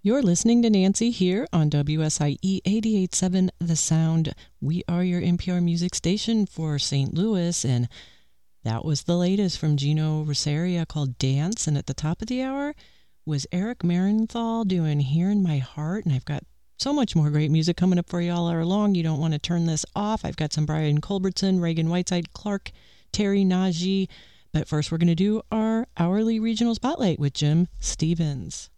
You're listening to Nancy here on WSIE 88.7 The Sound. We are your NPR music station for St. Louis, and that was the latest from Gino Rosaria called Dance. And at the top of the hour was Eric Marinthal doing Here in My Heart. And I've got so much more great music coming up for you all hour long. You don't want to turn this off. I've got some Brian Culbertson, Reagan Whiteside, Clark, Terry Najee. But first, we're going to do our hourly regional spotlight with Jim Stevens.